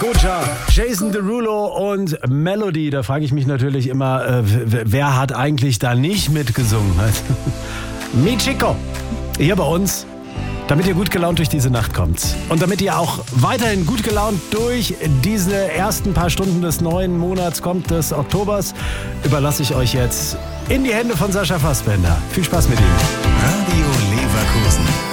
Gocha, Jason Derulo und Melody. Da frage ich mich natürlich immer, wer hat eigentlich da nicht mitgesungen? Michiko, hier bei uns, damit ihr gut gelaunt durch diese Nacht kommt. Und damit ihr auch weiterhin gut gelaunt durch diese ersten paar Stunden des neuen Monats kommt, des Oktobers, überlasse ich euch jetzt in die Hände von Sascha Fassbender. Viel Spaß mit ihm. Radio Leverkusen.